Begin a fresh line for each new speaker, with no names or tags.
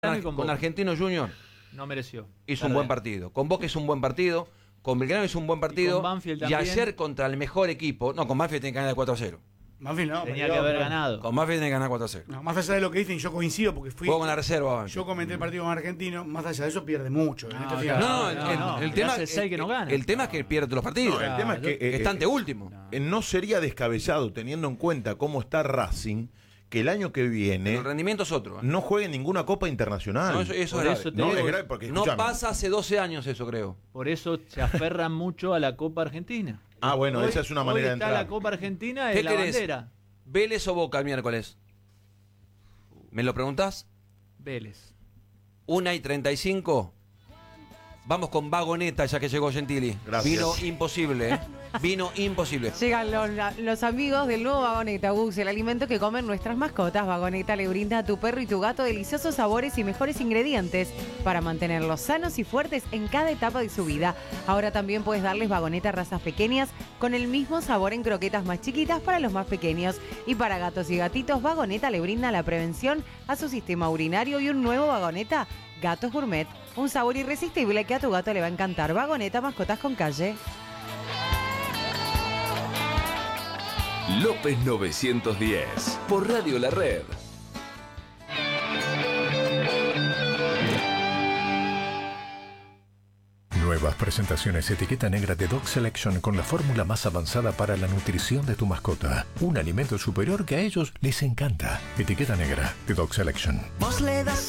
Con Argentino Junior
no mereció.
hizo un buen partido. Con Boca hizo un buen partido. Con Belgrano hizo un buen partido. Y ayer contra el mejor equipo. No, con Banfield tiene que ganar 4-0.
Banfield no.
Tenía que haber ganado.
Con Banfield tiene que ganar 4-0.
No, más allá de lo que dicen, yo coincido porque fui.
Juego con la reserva. Banfield.
Yo comenté el partido con Argentino. Más allá de eso, pierde mucho.
El tema es que pierde los partidos.
No, el tema es que
está ante último.
No sería descabellado, teniendo en cuenta cómo está Racing, que el año que viene
el rendimiento es otro.
No juegue ninguna Copa Internacional.
No, eso es grave. No pasa hace 12 años eso, creo.
Por eso se aferran mucho a la Copa Argentina.
Ah, bueno,
hoy,
esa es una manera de entrar.
La Copa Argentina es la bandera.
¿Vélez o Boca el miércoles? ¿Me lo preguntás?
Vélez.
1:35. Vamos con Vagoneta, ya que llegó Gentili.
Gracias.
Vino imposible, ¿eh? Vino imposible.
Llegan los amigos del nuevo Vagoneta, Gus, el alimento que comen nuestras mascotas. Vagoneta le brinda a tu perro y tu gato deliciosos sabores y mejores ingredientes para mantenerlos sanos y fuertes en cada etapa de su vida. Ahora también puedes darles Vagoneta razas pequeñas con el mismo sabor en croquetas más chiquitas para los más pequeños. Y para gatos y gatitos, Vagoneta le brinda la prevención a su sistema urinario y un nuevo Vagoneta Gatos Gourmet. Un sabor irresistible que a tu gato le va a encantar. Vagoneta, mascotas con calle.
López 910, por Radio La Red.
Nuevas presentaciones etiqueta negra de Dog Selection con la fórmula más avanzada para la nutrición de tu mascota. Un alimento superior que a ellos les encanta. Etiqueta negra de Dog Selection.
Vos le das